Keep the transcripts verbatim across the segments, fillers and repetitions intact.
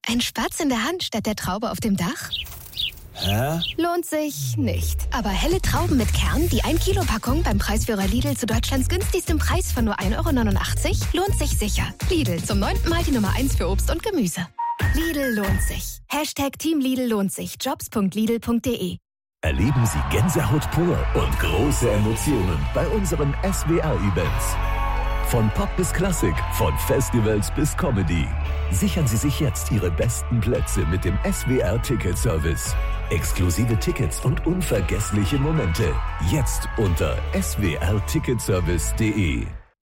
Ein Spatz in der Hand statt der Traube auf dem Dach? Hä? Lohnt sich nicht. Aber helle Trauben mit Kern, die ein Kilo Packung beim Preisführer Lidl zu Deutschlands günstigstem Preis von nur ein Euro neunundachtzig, lohnt sich sicher. Lidl, zum neunten Mal die Nummer eins für Obst und Gemüse. Lidl lohnt sich. Hashtag Team Lidl lohnt sich. jobs punkt lidl punkt de. Erleben Sie Gänsehaut pur und große Emotionen bei unseren S W R-Events. Von Pop bis Klassik, von Festivals bis Comedy. Sichern Sie sich jetzt Ihre besten Plätze mit dem S W R-Ticket-Service. Exklusive Tickets und unvergessliche Momente. Jetzt unter s w r ticketservice punkt de.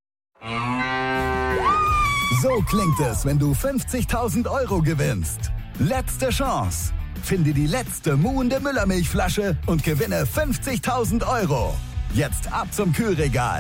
So klingt es, wenn du fünfzigtausend Euro gewinnst. Letzte Chance. Finde die letzte muhende Müllermilchflasche und gewinne fünfzigtausend Euro. Jetzt ab zum Kühlregal.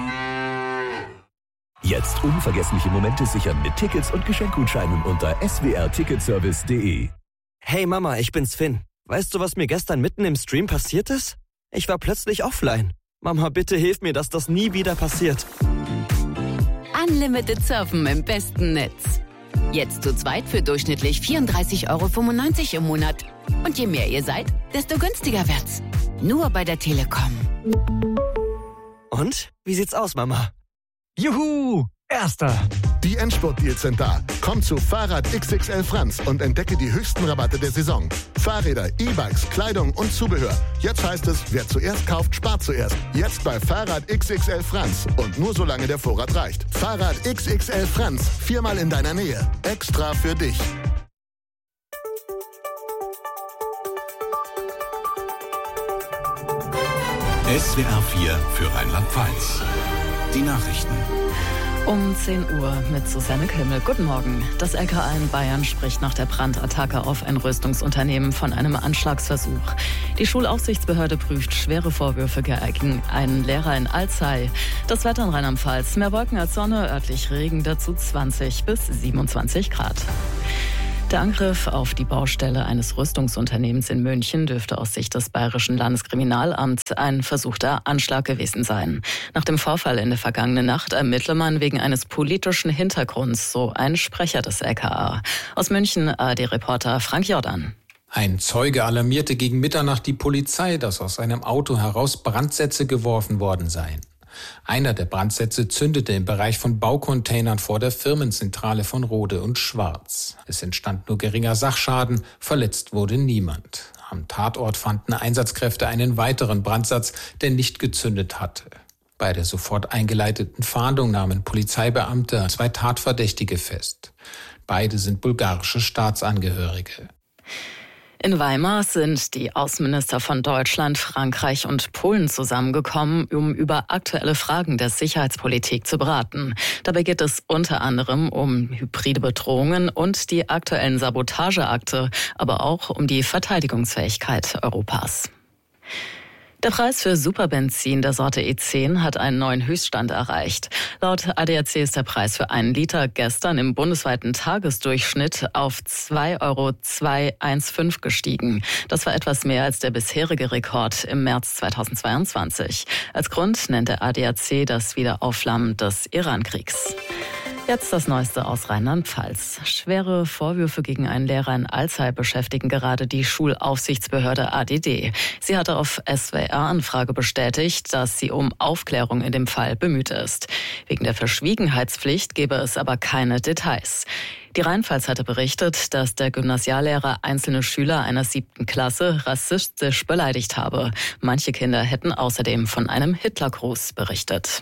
Jetzt unvergessliche Momente sichern mit Tickets und Geschenkgutscheinen unter s w r ticketservice punkt de. Hey Mama, ich bin's Finn. Weißt du, was mir gestern mitten im Stream passiert ist? Ich war plötzlich offline. Mama, bitte hilf mir, dass das nie wieder passiert. Unlimited Surfen im besten Netz. Jetzt zu zweit für durchschnittlich vierunddreißig Euro fünfundneunzig im Monat. Und je mehr ihr seid, desto günstiger wird's. Nur bei der Telekom. Und? Wie sieht's aus, Mama? Juhu! Erster! Die Endspurt-Deals sind da. Komm zu Fahrrad X X L Franz und entdecke die höchsten Rabatte der Saison. Fahrräder, E-Bikes, Kleidung und Zubehör. Jetzt heißt es, wer zuerst kauft, spart zuerst. Jetzt bei Fahrrad X X L Franz. Und nur solange der Vorrat reicht. Fahrrad X X L Franz. Viermal in deiner Nähe. Extra für dich. S W R vier für Rheinland-Pfalz. Die Nachrichten. Um zehn Uhr mit Susanne Kimmel. Guten Morgen. Das L K A in Bayern spricht nach der Brandattacke auf ein Rüstungsunternehmen von einem Anschlagsversuch. Die Schulaufsichtsbehörde prüft schwere Vorwürfe gegen einen Lehrer in Alzey. Das Wetter in Rheinland-Pfalz. Mehr Wolken als Sonne, örtlich Regen, dazu zwanzig bis siebenundzwanzig Grad. Der Angriff auf die Baustelle eines Rüstungsunternehmens in München dürfte aus Sicht des Bayerischen Landeskriminalamts ein versuchter Anschlag gewesen sein. Nach dem Vorfall in der vergangenen Nacht ermittle man wegen eines politischen Hintergrunds, so ein Sprecher des L K A. Aus München A R D-Reporter Frank Jordan. Ein Zeuge alarmierte gegen Mitternacht die Polizei, dass aus einem Auto heraus Brandsätze geworfen worden seien. Einer der Brandsätze zündete im Bereich von Baucontainern vor der Firmenzentrale von Rode und Schwarz. Es entstand nur geringer Sachschaden, verletzt wurde niemand. Am Tatort fanden Einsatzkräfte einen weiteren Brandsatz, der nicht gezündet hatte. Bei der sofort eingeleiteten Fahndung nahmen Polizeibeamte zwei Tatverdächtige fest. Beide sind bulgarische Staatsangehörige. In Weimar sind die Außenminister von Deutschland, Frankreich und Polen zusammengekommen, um über aktuelle Fragen der Sicherheitspolitik zu beraten. Dabei geht es unter anderem um hybride Bedrohungen und die aktuellen Sabotageakte, aber auch um die Verteidigungsfähigkeit Europas. Der Preis für Superbenzin der Sorte E zehn hat einen neuen Höchststand erreicht. Laut A D A C ist der Preis für einen Liter gestern im bundesweiten Tagesdurchschnitt auf zwei Euro zweihundertfünfzehn gestiegen. Das war etwas mehr als der bisherige Rekord im März zweitausendzweiundzwanzig. Als Grund nennt der A D A C das Wiederaufflammen des Iran-Kriegs. Jetzt das Neueste aus Rheinland-Pfalz. Schwere Vorwürfe gegen einen Lehrer in Alzey beschäftigen gerade die Schulaufsichtsbehörde A D D. Sie hatte auf S W R-Anfrage bestätigt, dass sie um Aufklärung in dem Fall bemüht ist. Wegen der Verschwiegenheitspflicht gebe es aber keine Details. Die Rheinpfalz hatte berichtet, dass der Gymnasiallehrer einzelne Schüler einer siebten Klasse rassistisch beleidigt habe. Manche Kinder hätten außerdem von einem Hitlergruß berichtet.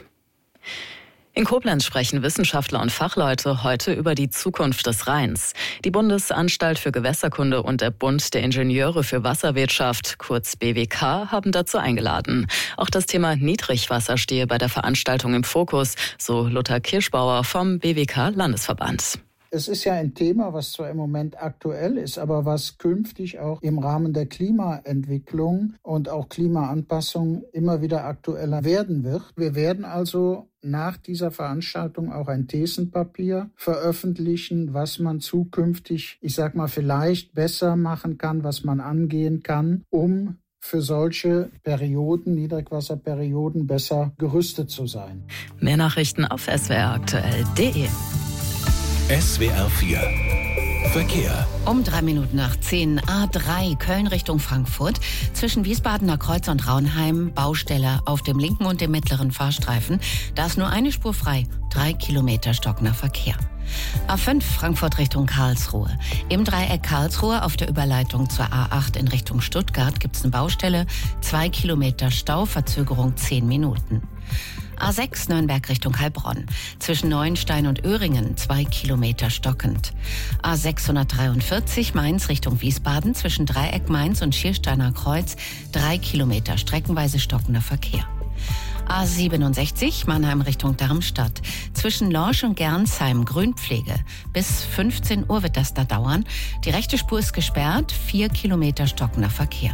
In Koblenz sprechen Wissenschaftler und Fachleute heute über die Zukunft des Rheins. Die Bundesanstalt für Gewässerkunde und der Bund der Ingenieure für Wasserwirtschaft, kurz B W K, haben dazu eingeladen. Auch das Thema Niedrigwasser stehe bei der Veranstaltung im Fokus, so Lothar Kirschbauer vom B W K-Landesverband. Es ist ja ein Thema, was zwar im Moment aktuell ist, aber was künftig auch im Rahmen der Klimaentwicklung und auch Klimaanpassung immer wieder aktueller werden wird. Wir werden also nach dieser Veranstaltung auch ein Thesenpapier veröffentlichen, was man zukünftig, ich sag mal, vielleicht besser machen kann, was man angehen kann, um für solche Perioden, Niedrigwasserperioden, besser gerüstet zu sein. Mehr Nachrichten auf s w r aktuell punkt de. S W R vier Verkehr. Um drei Minuten nach zehn, A drei, Köln Richtung Frankfurt. Zwischen Wiesbadener Kreuz und Raunheim, Baustelle auf dem linken und dem mittleren Fahrstreifen. Da ist nur eine Spur frei, drei Kilometer stockender Verkehr. A fünf, Frankfurt Richtung Karlsruhe. Im Dreieck Karlsruhe auf der Überleitung zur A acht in Richtung Stuttgart gibt's eine Baustelle, zwei Kilometer Stau, Verzögerung zehn Minuten. A sechs, Nürnberg Richtung Heilbronn. Zwischen Neuenstein und Öhringen zwei Kilometer stockend. A sechshundertdreiundvierzig, Mainz Richtung Wiesbaden. Zwischen Dreieck Mainz und Schiersteiner Kreuz drei Kilometer streckenweise stockender Verkehr. A siebenundsechzig, Mannheim Richtung Darmstadt. Zwischen Lorsch und Gernsheim Grünpflege. Bis fünfzehn Uhr wird das da dauern. Die rechte Spur ist gesperrt, vier Kilometer stockender Verkehr.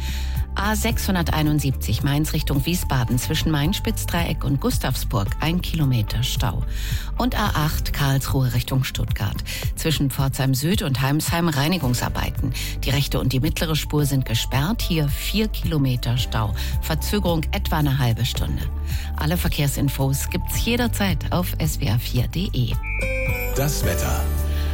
A sechshunderteinundsiebzig, Mainz Richtung Wiesbaden, zwischen Main-Spitzdreieck und Gustavsburg, ein Kilometer Stau. Und A acht, Karlsruhe Richtung Stuttgart, zwischen Pforzheim Süd und Heimsheim Reinigungsarbeiten. Die rechte und die mittlere Spur sind gesperrt, hier vier Kilometer Stau. Verzögerung etwa eine halbe Stunde. Alle Verkehrsinfos gibt's jederzeit auf s w r vier punkt d e. Das Wetter.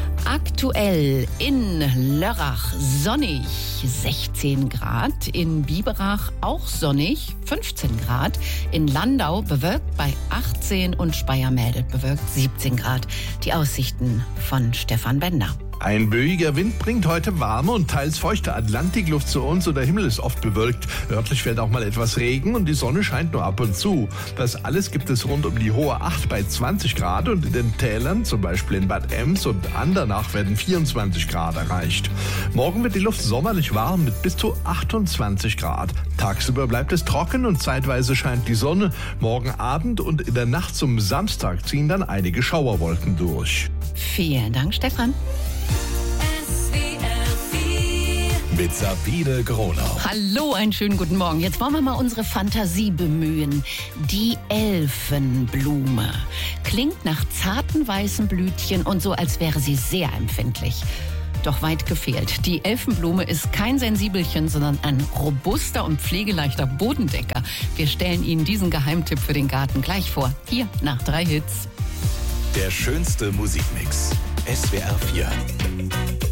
Aktuell in Lörrach sonnig, sechzehn Grad, in Biberach auch sonnig, fünfzehn Grad, in Landau bewölkt bei achtzehn und Speyer meldet bewölkt siebzehn Grad. Die Aussichten von Stefan Bender. Ein böiger Wind bringt heute warme und teils feuchte Atlantikluft zu uns und der Himmel ist oft bewölkt. Örtlich fällt auch mal etwas Regen und die Sonne scheint nur ab und zu. Das alles gibt es rund um die Hohe Acht bei zwanzig Grad und in den Tälern, zum Beispiel in Bad Ems und Andernach, werden vierundzwanzig Grad erreicht. Morgen wird die Luft sommerlich warm mit bis zu achtundzwanzig Grad. Tagsüber bleibt es trocken und zeitweise scheint die Sonne. Morgen Abend und in der Nacht zum Samstag ziehen dann einige Schauerwolken durch. Vielen Dank, Stefan. Mit Sabine Gronau. Hallo, einen schönen guten Morgen. Jetzt wollen wir mal unsere Fantasie bemühen. Die Elfenblume klingt nach zarten weißen Blütchen und so, als wäre sie sehr empfindlich. Doch weit gefehlt. Die Elfenblume ist kein Sensibelchen, sondern ein robuster und pflegeleichter Bodendecker. Wir stellen Ihnen diesen Geheimtipp für den Garten gleich vor. Hier nach drei Hits. Der schönste Musikmix. S W R vier.